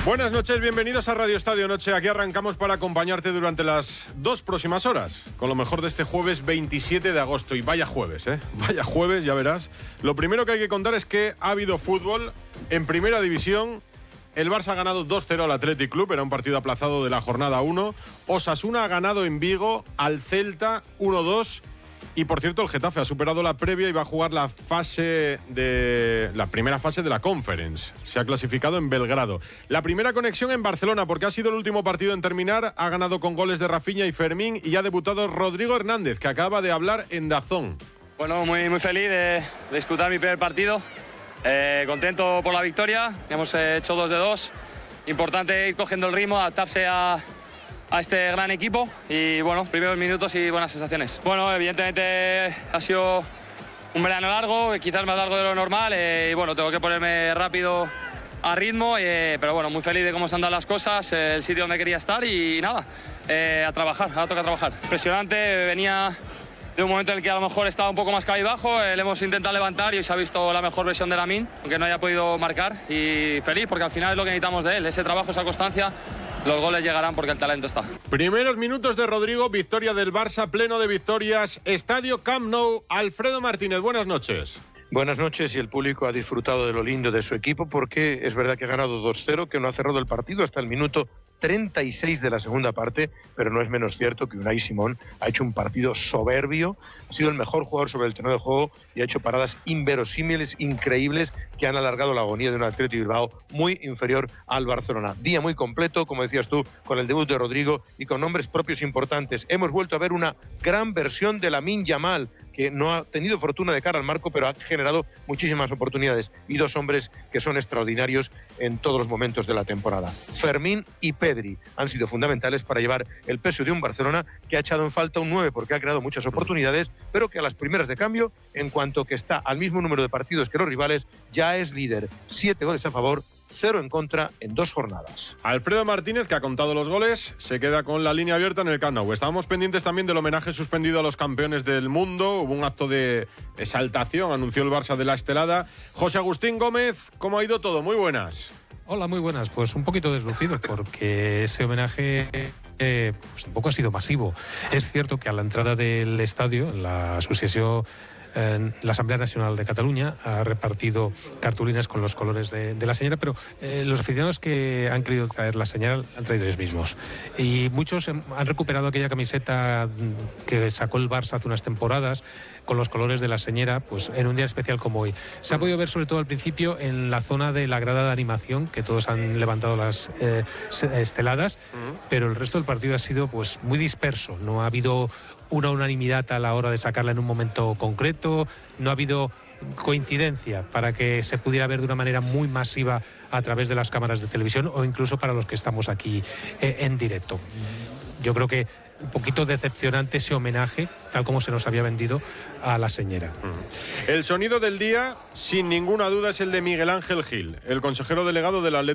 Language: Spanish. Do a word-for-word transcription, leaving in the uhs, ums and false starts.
Buenas noches, bienvenidos a Radio Estadio Noche. Aquí arrancamos para acompañarte durante las dos próximas horas, con lo mejor de este jueves veintisiete de agosto. Y vaya jueves, ¿eh? Vaya jueves, ya verás. Lo primero que hay que contar es que ha habido fútbol en Primera División. El Barça ha ganado dos cero al Athletic Club, era un partido aplazado de la jornada uno. Osasuna ha ganado en Vigo al Celta uno dos. Y por cierto, el Getafe ha superado la previa y va a jugar la fase de la primera fase de la Conference. Se ha clasificado en Belgrado. La primera conexión en Barcelona, porque ha sido el último partido en terminar. Ha ganado con goles de Rafinha y Fermín y ha debutado Rodrigo Hernández, que acaba de hablar en DAZN. Bueno, muy, muy feliz de, de disputar mi primer partido. Eh, contento por la victoria. Hemos hecho dos de dos. Importante ir cogiendo el ritmo, adaptarse a... a este gran equipo y bueno, primeros minutos y buenas sensaciones. Bueno, evidentemente ha sido un verano largo, quizás más largo de lo normal eh, y bueno, tengo que ponerme rápido a ritmo, eh, pero bueno, muy feliz de cómo se han dado las cosas, eh, el sitio donde quería estar y, y nada, eh, a trabajar, ahora toca trabajar. Impresionante, venía de un momento en el que a lo mejor estaba un poco más cabizbajo, eh, le hemos intentado levantar y hoy se ha visto la mejor versión de Lamine, aunque no haya podido marcar y feliz porque al final es lo que necesitamos de él, ese trabajo, esa constancia. Los goles llegarán porque el talento está. Primeros minutos de Rodrigo, victoria del Barça, pleno de victorias, Estadio Camp Nou. Alfredo Martínez, buenas noches. Buenas noches, y el público ha disfrutado de lo lindo de su equipo porque es verdad que ha ganado dos cero, que no ha cerrado el partido hasta el minuto treinta y seis de la segunda parte, pero no es menos cierto que Unai Simón ha hecho un partido soberbio, ha sido el mejor jugador sobre el terreno de juego y ha hecho paradas inverosímiles, increíbles, que han alargado la agonía de un Athletic Bilbao muy inferior al Barcelona. Día muy completo, como decías tú, con el debut de Rodrigo y con nombres propios importantes. Hemos vuelto a ver una gran versión de Lamine Yamal, que no ha tenido fortuna de cara al marco, pero ha generado muchísimas oportunidades, y dos hombres que son extraordinarios en todos los momentos de la temporada. Fermín y Pedri han sido fundamentales para llevar el peso de un Barcelona que ha echado en falta un nueve porque ha creado muchas oportunidades, pero que a las primeras de cambio, en cuanto que está al mismo número de partidos que los rivales, ya es líder. Siete goles a favor, cero en contra en dos jornadas. Alfredo Martínez, que ha contado los goles, se queda con la línea abierta en el Camp Nou. Estábamos pendientes también del homenaje suspendido a los campeones del mundo. Hubo un acto de exaltación, anunció el Barça de la Estelada. José Agustín Gómez, ¿cómo ha ido todo? Muy buenas. Hola, muy buenas. Pues un poquito deslucido porque ese homenaje eh, pues tampoco ha sido masivo. Es cierto que a la entrada del estadio, la asociación Eh, la Asamblea Nacional de Cataluña ha repartido cartulinas con los colores de, de la señora, pero eh, los aficionados que han querido traer la señora han traído ellos mismos. Y muchos han recuperado aquella camiseta que sacó el Barça hace unas temporadas con los colores de la señora, pues en un día especial como hoy. Se ha podido ver sobre todo al principio en la zona de la grada de animación, que todos han levantado las eh, esteladas, uh-huh. Pero el resto del partido ha sido pues muy disperso. No ha habido una unanimidad a la hora de sacarla en un momento concreto, no ha habido coincidencia para que se pudiera ver de una manera muy masiva a través de las cámaras de televisión o incluso para los que estamos aquí eh, en directo. Yo creo que un poquito decepcionante ese homenaje, tal como se nos había vendido a la señora. El sonido del día, sin ninguna duda, es el de Miguel Ángel Gil, el consejero delegado del Athletic